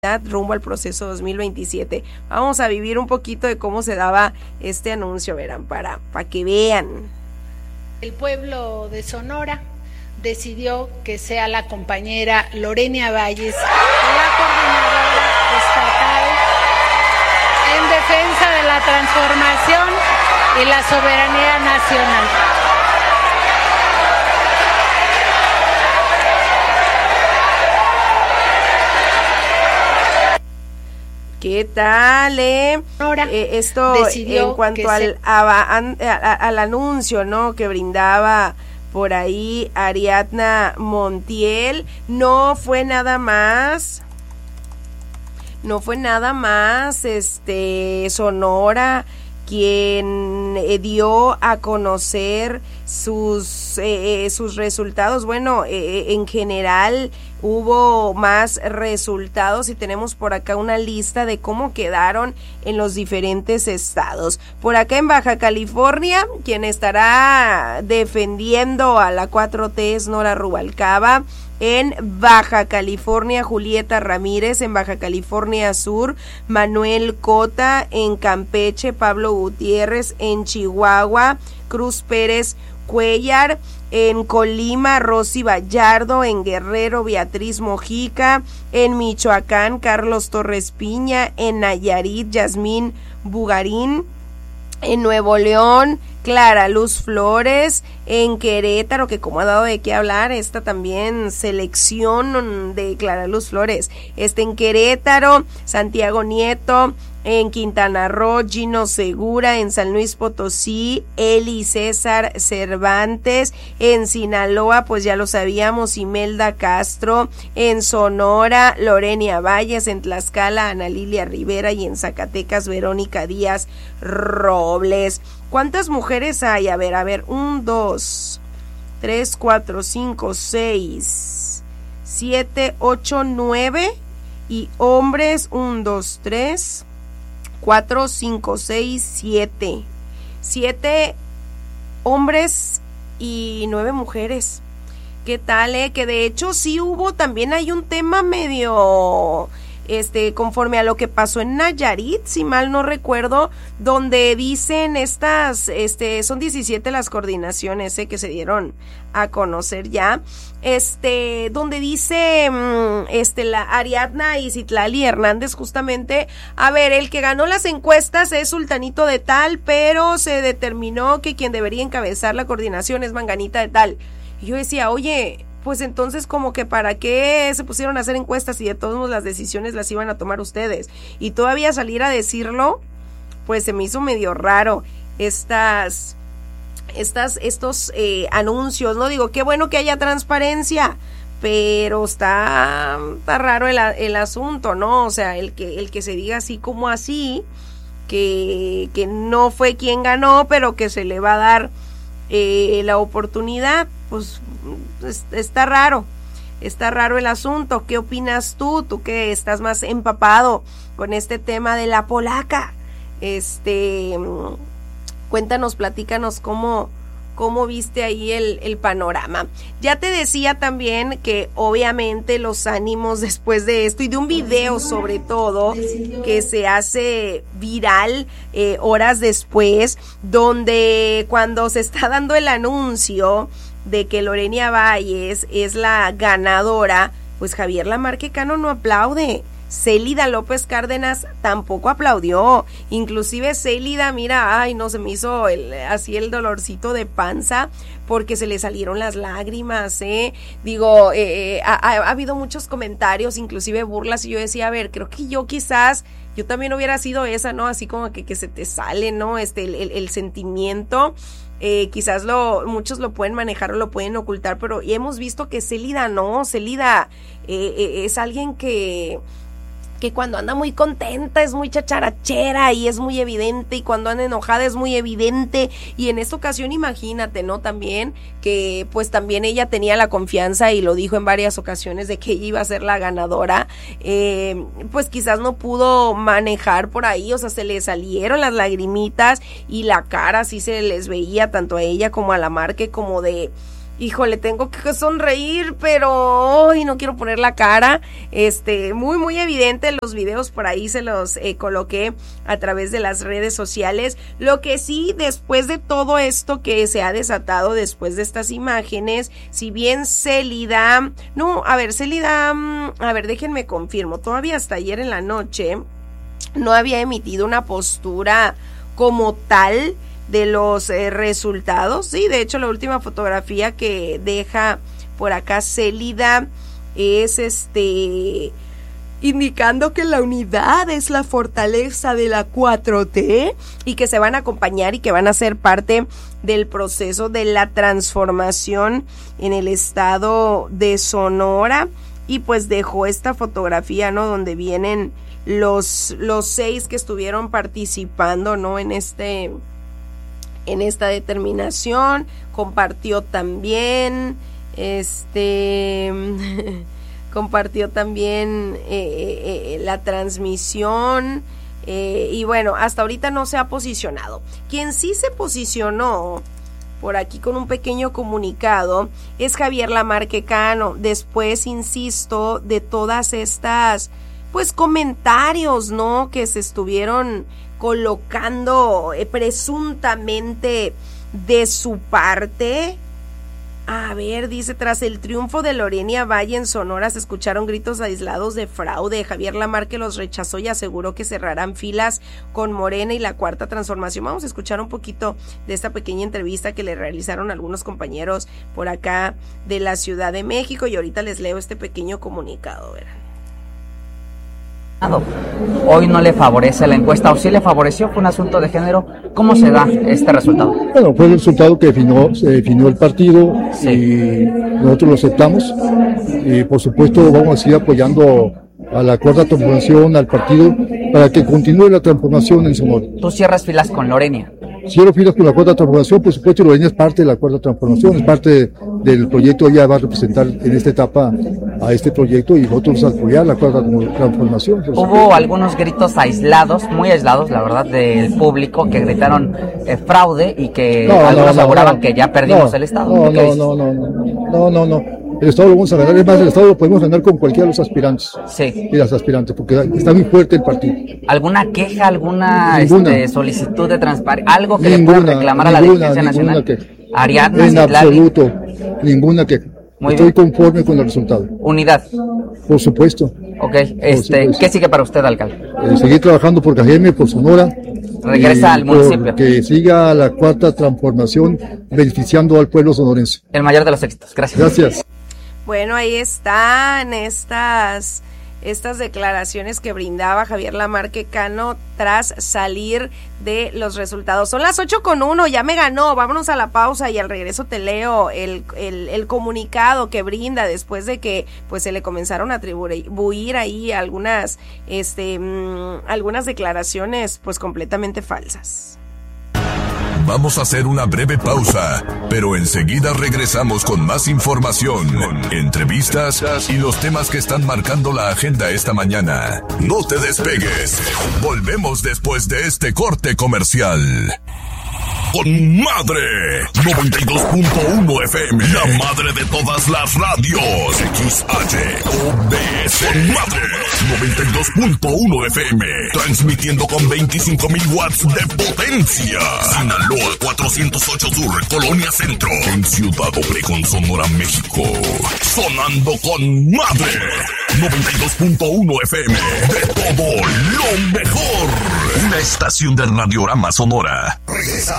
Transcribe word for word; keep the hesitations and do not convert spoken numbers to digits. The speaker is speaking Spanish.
rumbo al proceso dos mil veintisiete. Vamos a vivir un poquito de cómo se daba este anuncio, verán, para, para que vean. El pueblo de Sonora decidió que sea la compañera Lorenia Valles, la coordinadora estatal en defensa de la transformación y la soberanía nacional. ¿Qué tal, eh? eh esto en cuanto al, se... a, a, a, al anuncio, ¿no? Que brindaba por ahí Ariadna Montiel. No fue nada más, no fue nada más, este, Sonora quien eh, dio a conocer sus eh, sus resultados. Bueno, eh, en general hubo más resultados y tenemos por acá una lista de cómo quedaron en los diferentes estados. Por acá en Baja California, quien estará defendiendo a la cuatro T es Nora Rubalcaba. En Baja California, Julieta Ramírez. En Baja California Sur, Manuel Cota. En Campeche, Pablo Gutiérrez. En Chihuahua, Cruz Pérez Cuellar. En Colima, Rosy Vallardo. En Guerrero, Beatriz Mojica. En Michoacán, Carlos Torres Piña. En Nayarit, Yasmín Bugarín. En Nuevo León, Clara Luz Flores. En Querétaro, que como ha dado de qué hablar esta también selección de Clara Luz Flores. Este en Querétaro, Santiago Nieto. En Quintana Roo, Gino Segura. En San Luis Potosí, Eli César Cervantes. En Sinaloa, pues ya lo sabíamos, Imelda Castro. En Sonora, Lorenia Valles. En Tlaxcala, Ana Lilia Rivera. Y en Zacatecas, Verónica Díaz Robles. ¿Cuántas mujeres hay? A ver, a ver, un, dos, tres, cuatro, cinco, seis, siete, ocho, nueve. Y hombres, un, dos, tres, cuatro, cinco, seis, siete. Siete hombres y nueve mujeres. ¿Qué tal, eh? Que de hecho sí hubo, también hay un tema medio, este, conforme a lo que pasó en Nayarit, si mal no recuerdo, donde dicen estas, este, son diecisiete las coordinaciones, eh, que se dieron a conocer ya, este, donde dice, este, la Ariadna y Citlali Hernández justamente, a ver, el que ganó las encuestas es sultanito de tal, pero se determinó que quien debería encabezar la coordinación es manganita de tal. Y yo decía, oye, pues entonces como que para qué se pusieron a hacer encuestas y de todos modos las decisiones las iban a tomar ustedes. Y todavía salir a decirlo, pues se me hizo medio raro estas, estas, estos eh, anuncios, ¿no? Digo, qué bueno que haya transparencia, pero está, está raro el, el asunto, ¿no? O sea, el que, el que se diga así como así, que, que no fue quien ganó, pero que se le va a dar eh, la oportunidad, pues está raro, está raro el asunto. ¿Qué opinas tú? Tú que estás más empapado con este tema de la polaca. Este, cuéntanos, platícanos cómo, cómo viste ahí el, el panorama. Ya te decía también que obviamente los ánimos después de esto y de un video sobre todo que se hace viral eh, horas después, donde cuando se está dando el anuncio de que Lorenia Valles es la ganadora, pues Javier Lamarque Cano no aplaude. Célida López Cárdenas tampoco aplaudió. Inclusive Célida, mira, ay, no, se me hizo el, así el dolorcito de panza porque se le salieron las lágrimas, ¿eh? Digo, eh, ha, ha, ha habido muchos comentarios, inclusive burlas, y yo decía, a ver, creo que yo quizás, yo también hubiera sido esa, ¿no? Así como que, que se te sale, ¿no? Este, el, el, el sentimiento. Eh, quizás lo muchos lo pueden manejar o lo pueden ocultar, pero y hemos visto que Célida no, Célida eh, eh, es alguien que que cuando anda muy contenta es muy chacharachera y es muy evidente, y cuando anda enojada es muy evidente, y en esta ocasión imagínate, ¿no? También que pues también ella tenía la confianza y lo dijo en varias ocasiones de que ella iba a ser la ganadora, eh, pues quizás no pudo manejar por ahí, o sea, se le salieron las lagrimitas y la cara sí se les veía tanto a ella como a Lamarque como de híjole, tengo que sonreír, pero hoy no quiero poner la cara. Este, muy, muy evidente, los videos por ahí se los eh, coloqué a través de las redes sociales. Lo que sí, después de todo esto que se ha desatado, después de estas imágenes, si bien Célida, no, a ver, Célida, a ver, déjenme confirmo, todavía hasta ayer en la noche no había emitido una postura como tal de los eh, resultados. Sí, de hecho la última fotografía que deja por acá Célida es este indicando que la unidad es la fortaleza de la cuatro T y que se van a acompañar y que van a ser parte del proceso de la transformación en el estado de Sonora. Y pues dejó esta fotografía, ¿no? Donde vienen los los seis que estuvieron participando, ¿no? En este en esta determinación. Compartió también este compartió también eh, eh, la transmisión eh, y bueno, hasta ahorita no se ha posicionado. Quien sí se posicionó por aquí con un pequeño comunicado es Javier Lamarque Cano, después, insisto, de todas estas pues comentarios, ¿no? Que se estuvieron colocando eh, presuntamente de su parte. A ver, dice, tras el triunfo de Lorena Valle en Sonora se escucharon gritos aislados de fraude. Javier Lamarque los rechazó y aseguró que cerrarán filas con Morena y la Cuarta Transformación. Vamos a escuchar un poquito de esta pequeña entrevista que le realizaron algunos compañeros por acá de la Ciudad de México y ahorita les leo este pequeño comunicado, verán. Hoy no le favorece la encuesta, o sí le favoreció, fue un asunto de género. ¿Cómo se da este resultado? Bueno, fue el resultado que definió, se definió el partido, sí. Y nosotros lo aceptamos y por supuesto vamos a seguir apoyando a la Cuarta Transformación, al partido, para que continúe la transformación en Sonora. ¿Tú cierras filas con Lorena? Cierro filas con la Cuarta Transformación, por supuesto Lorena es parte de la Cuarta Transformación, es parte del proyecto, ella va a representar en esta etapa a este proyecto y nosotros apoyar la Cuarta Transformación. Hubo algunos gritos aislados, muy aislados, la verdad, del público que gritaron eh, fraude y que no, algunos no, no, aseguraban no, que ya perdimos no, el Estado. No, no, no, no, no, no, no. El Estado lo vamos a ganar, es más, el Estado lo podemos ganar con cualquiera de los aspirantes. Sí. Y las aspirantes, porque está muy fuerte el partido. ¿Alguna queja, alguna este, solicitud de transparencia, algo que ninguna, le pueda reclamar ninguna, a la dirigencia nacional? Que, Ariadna, en Citlali. absoluto, ninguna queja. Muy Estoy bien. conforme con el resultado. Unidad. Por supuesto. Ok, este, supuesto. ¿Qué sigue para usted, alcalde? Eh, seguir trabajando por Cajeme, por Sonora. Regresa al municipio. Que siga la Cuarta Transformación beneficiando al pueblo sonorense. El mayor de los éxitos. Gracias. Gracias. Bueno, ahí están estas, estas declaraciones que brindaba Javier Lamarque Cano tras salir de los resultados. Son las ocho con uno, ya me ganó. Vámonos a la pausa y al regreso te leo el, el, el comunicado que brinda después de que pues se le comenzaron a atribuir ahí algunas, este, mmm, algunas declaraciones pues completamente falsas. Vamos a hacer una breve pausa, pero enseguida regresamos con más información, entrevistas y los temas que están marcando la agenda esta mañana. No te despegues. Volvemos después de este corte comercial. Con Madre noventa y dos punto uno F M, la madre de todas las radios. X H O B S. Con Madre noventa y dos punto uno F M, transmitiendo con veinticinco mil watts de potencia. Sinaloa cuatrocientos ocho Sur, Colonia Centro, en Ciudad Obregón, Sonora, México. Sonando con Madre noventa y dos punto uno F M, de todo lo mejor. Una estación del Radiorama Sonora. Regresa